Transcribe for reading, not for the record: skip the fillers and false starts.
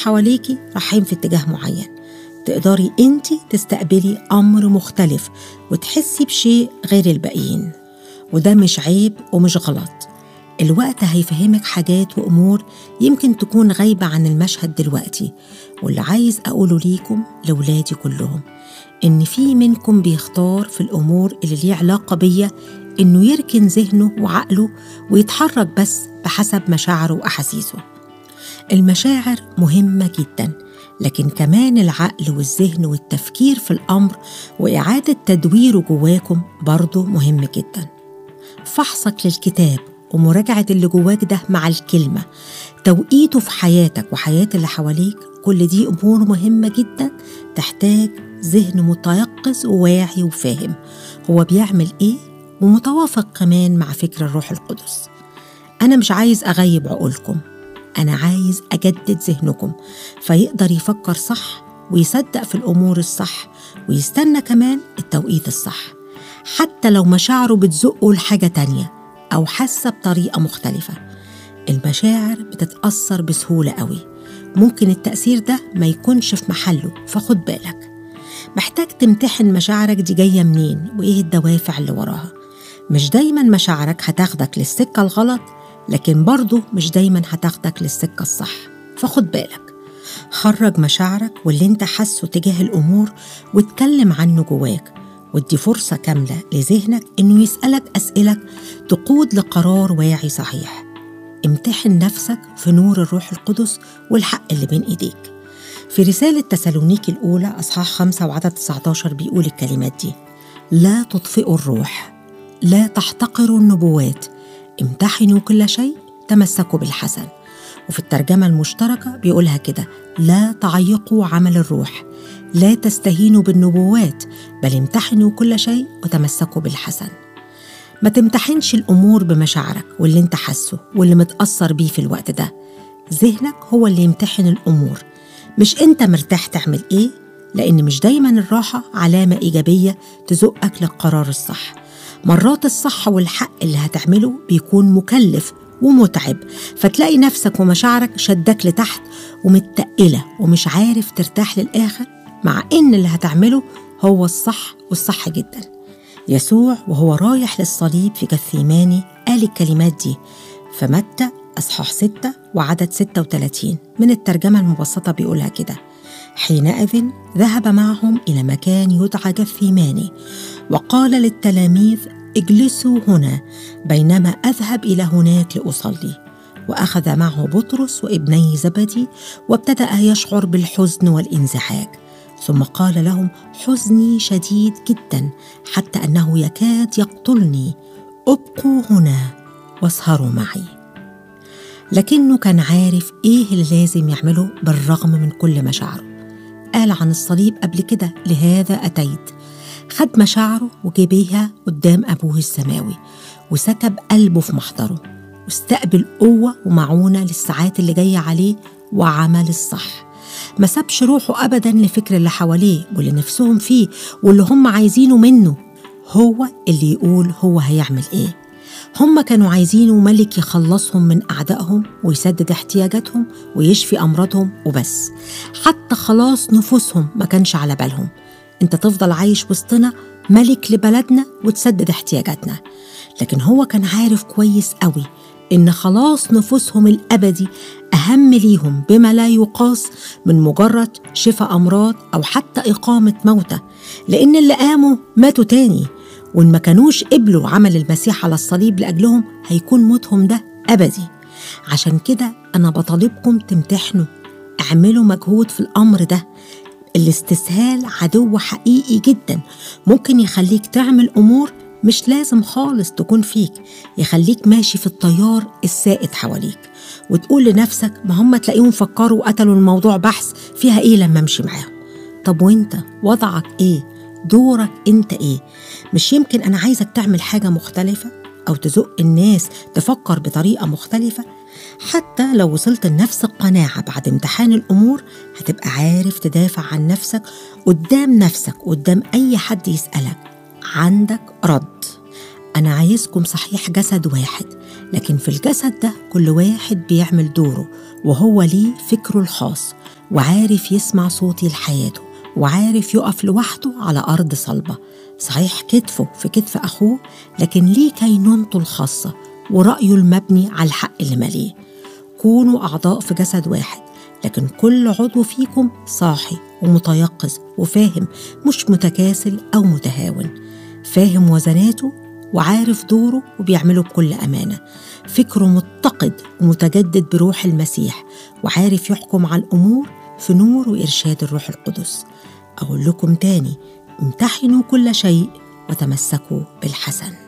حواليكي رايحين في اتجاه معين، تقدري انت تستقبلي أمر مختلف وتحسي بشيء غير الباقيين. وده مش عيب ومش غلط. الوقت هيفهمك حاجات وأمور يمكن تكون غايبة عن المشهد دلوقتي. واللي عايز أقوله ليكم لولادي كلهم إن في منكم بيختار في الأمور اللي ليه علاقة بيا إنه يركن ذهنه وعقله ويتحرك بس بحسب مشاعره وأحاسيسه. المشاعر مهمة جدا، لكن كمان العقل والذهن والتفكير في الأمر وإعادة تدويره جواكم برضو مهم جدا. فحصك للكتاب ومراجعة اللي جواك ده مع الكلمة، توقيته في حياتك وحياة اللي حواليك، كل دي أمور مهمة جدا تحتاج ذهن متيقظ وواعي وفاهم هو بيعمل إيه، ومتوافق كمان مع فكر الروح القدس. أنا مش عايز أغيب عقولكم، أنا عايز أجدد ذهنكم فيقدر يفكر صح ويصدق في الأمور الصح ويستنى كمان التوقيت الصح، حتى لو مشاعره بتزقه لحاجة تانية أو حاسة بطريقة مختلفة. المشاعر بتتأثر بسهولة قوي، ممكن التأثير ده ما يكونش في محله، فخد بالك. محتاج تمتحن مشاعرك دي جاية منين وإيه الدوافع اللي وراها. مش دايما مشاعرك هتاخدك للسكة الغلط، لكن برضو مش دايما هتاخدك للسكة الصح، فخد بالك. خرج مشاعرك واللي انت حاسه تجاه الأمور واتكلم عنه جواك، ودي فرصة كاملة لذهنك إنه يسألك أسئلة تقود لقرار واعي صحيح. امتحن نفسك في نور الروح القدس والحق اللي بين إيديك. في رسالة تسالونيكي الأولى أصحاح 5 وعدد 19 بيقول الكلمات دي: لا تطفئوا الروح، لا تحتقروا النبوات، امتحنوا كل شيء، تمسكوا بالحسن. وفي الترجمة المشتركة بيقولها كده: لا تعيقوا عمل الروح، لا تستهينوا بالنبوات، بل امتحنوا كل شيء وتمسكوا بالحسن. ما تمتحنش الأمور بمشاعرك واللي انت حاسه واللي متأثر بيه في الوقت ده. ذهنك هو اللي يمتحن الأمور، مش انت مرتاح تعمل ايه، لأن مش دايما الراحة علامة إيجابية تزقك للقرار الصح. مرات الصح والحق اللي هتعمله بيكون مكلف ومتعب، فتلاقي نفسك ومشاعرك شدك لتحت ومتقلة ومش عارف ترتاح للآخر، مع إن اللي هتعمله هو الصح والصح جدا. يسوع وهو رايح للصليب في جثيماني قال الكلمات دي في متى أصحاح 6 وعدد 36 من الترجمة المبسطة بيقولها كده: حينئذ ذهب معهم إلى مكان يدعى جثيماني، وقال للتلاميذ: اجلسوا هنا بينما أذهب إلى هناك لأصلي. وأخذ معه بطرس وابني زبدي، وابتدأ يشعر بالحزن والانزعاج، ثم قال لهم: حزني شديد جدا حتى أنه يكاد يقتلني، ابقوا هنا واسهروا معي. لكنه كان عارف إيه اللي لازم يعمله بالرغم من كل مشاعره. قال عن الصليب قبل كده: لهذا أتيت. خد مشاعره وجبيها قدام أبوه السماوي وسكب قلبه في محضره، واستقبل قوة ومعونة للساعات اللي جاية عليه وعمل الصح. ما سابش روحه أبدا لفكر اللي حواليه واللي نفسهم فيه واللي هم عايزينه منه، هو اللي يقول هو هيعمل إيه. هم كانوا عايزينه ملك يخلصهم من أعدائهم ويسدد احتياجاتهم ويشفي أمراضهم وبس، حتى خلاص نفوسهم ما كانش على بالهم. انت تفضل عايش وسطنا ملك لبلدنا وتسدد احتياجاتنا. لكن هو كان عارف كويس قوي إن خلاص نفوسهم الأبدي أهم ليهم بما لا يقاس من مجرد شفاء أمراض أو حتى إقامة موتى، لأن اللي قاموا ماتوا تاني، وإن ما كانوش قبلوا عمل المسيح على الصليب لأجلهم هيكون موتهم ده أبدي. عشان كده أنا بطالبكم تمتحنوا، اعملوا مجهود في الأمر ده. الاستسهال عدو حقيقي جدا، ممكن يخليك تعمل أمور مش لازم خالص تكون فيك، يخليك ماشي في التيار السائد حواليك وتقول لنفسك: ما هم تلاقيهم فكروا وقتلوا الموضوع بحث، فيها إيه لما أمشي معاهم؟ طب وإنت وضعك إيه؟ دورك إنت إيه؟ مش يمكن أنا عايزك تعمل حاجة مختلفة أو تزق الناس تفكر بطريقة مختلفة؟ حتى لو وصلت لنفس القناعة بعد امتحان الأمور هتبقى عارف تدافع عن نفسك قدام نفسك، قدام أي حد يسألك، عندك رد. أنا عايزكم صحيح جسد واحد، لكن في الجسد ده كل واحد بيعمل دوره، وهو ليه فكره الخاص، وعارف يسمع صوتي لحياته، وعارف يقف لوحده على أرض صلبة. صحيح كتفه في كتف أخوه، لكن ليه كينونته الخاصة ورأيه المبني على الحق اللي مليه. كونوا أعضاء في جسد واحد، لكن كل عضو فيكم صاحي ومتيقظ وفاهم، مش متكاسل أو متهاون. فاهم وزناته وعارف دوره وبيعمله بكل أمانة. فكره متقد ومتجدد بروح المسيح، وعارف يحكم على الأمور في نور وإرشاد الروح القدس. أقول لكم تاني: امتحنوا كل شيء وتمسكوا بالحسن.